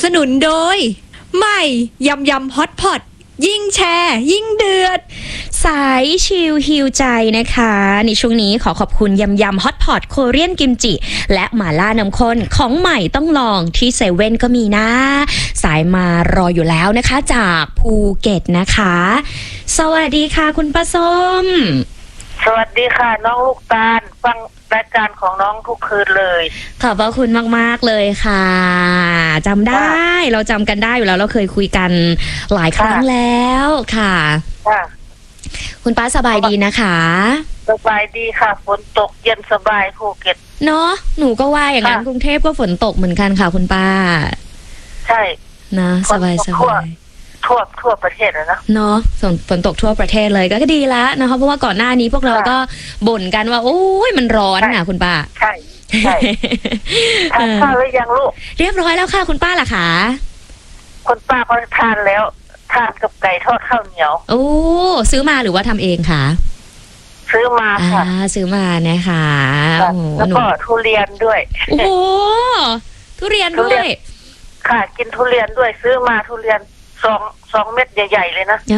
นุนโดยใหม่ยำยำฮอตพอตยิ่งแชร์ยิ่งเดือดสายชิลฮิวใจนะคะในช่วงนี้ขอขอบคุณยำยำฮอตพอตโคเรียนกิมจิและหม่าล่าน้ำข้นของใหม่ต้องลองที่เซเว่นก็มีนะสายมารออยู่แล้วนะคะจากภูเก็ตนะคะสวัสดีค่ะคุณป้าส้มสวัสดีค่ะน้องลูกตาลฟังรายการของน้องทุกคืนเลยขอบพระคุณมากๆเลยค่ะจำได้เราจำกันได้อยู่แล้วเราเคยคุยกันหลายครั้งแล้วค่ะคุณป้าสบายดีนะคะสบายดีค่ะฝนตกเย็นสบายภูเก็ตเนาะหนูก็ว่าอย่างนั้นกรุงเทพก็ฝนตกเหมือนกันค่ะคุณป้าใช่นะสบายทั่วประเทศเลยนะเนาะฝนตกทั่วประเทศเลยก็ดีแล้วนะคะเพราะว่าก่อนหน้านี้พวกเราก็บ่นกันว่าโอ้ยมันร้อนน่ะคุณป้าใช่ทานข้าวหรือยังลูกเรียบร้อยแล้วค่ะคุณป้าล่ะคะคุณป้าก็ทานแล้วทานกับไก่ทอดข้าวเหนียวโอ้ซื้อมาหรือว่าทำเองคะซื้อมาค่ะซื้อมานะคะแล้วก็ทุเรียนด้วยโอ้ทุเรียนด้วยค่ะกินทุเรียนด้วยซื้อมาทุเรียน2 เม็ดใหญ่ๆเลยนะ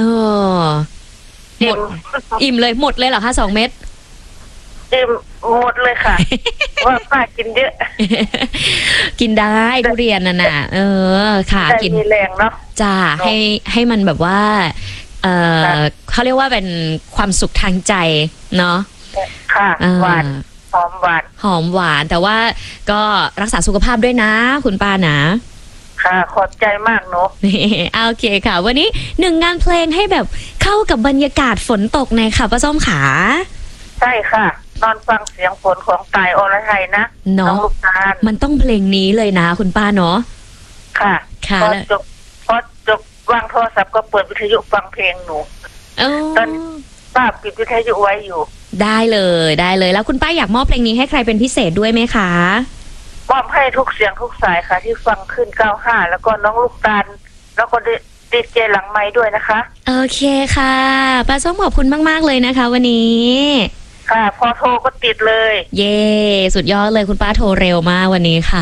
อิ่มเลยหมดเลยเหรอคะ2 เม็ดอิ่มหมดเลยค่ะว่าป้ากินเยอะกินได้ทุเรียนน่ะค่ะกินมีแรงเนาะจ้าให้มันแบบว่าเขาเรียกว่าเป็นความสุขทางใจเนาะค่ะหวานหอมหวานแต่ว่าก็รักษาสุขภาพด้วยนะคุณป้านะค่ะขอบใจมากเนาะโอเคค่ะวันนี้1 งานเพลงให้แบบเข้ากับบรรยากาศฝนตกในค่ะป้าส้มขาใช่ค่ะนอนฟังเสียงฝนของตายอรไทยนะน้องลูกตาลมันต้องเพลงนี้เลยนะคุณป้าเนาะค่ะพอจบวางโทรศัพท์ก็เปิดวิทยุฟังเพลงหนูตอนป้าปิดวิทยุไว้อยู่ได้เลยแล้วคุณป้าอยากมอบเพลงนี้ให้ใครเป็นพิเศษด้วยไหมคะมอบให้ทุกเสียงทุกสายค่ะที่ฟังขึ้น95แล้วก็น้องลูกตาลแล้วก็ดีเจหลังไมค์ด้วยนะคะโอเคค่ะป้าส้มขอบคุณมากๆเลยนะคะวันนี้ค่ะพอโทรก็ติดเลยเย่สุดยอดเลยคุณป้าโทรเร็วมากวันนี้ค่ะ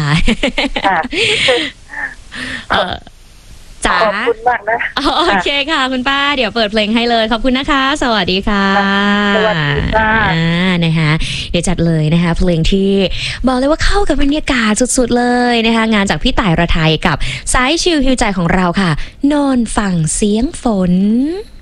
ขอบคุณมากนะโอเคค่ะคุณป้าเดี๋ยวเปิดเพลงให้เลยขอบคุณนะคะสวัสดีค่ะสวัสดีค่ะนะคะเดี๋ยวจัดเลยนะคะเพลงที่บอกเลยว่าเข้ากับบรรยากาศสุดๆเลยนะคะงานจากพี่ต่ายระไทยกับสายชิลฮิวใจของเราค่ะนอนฟังเสียงฝน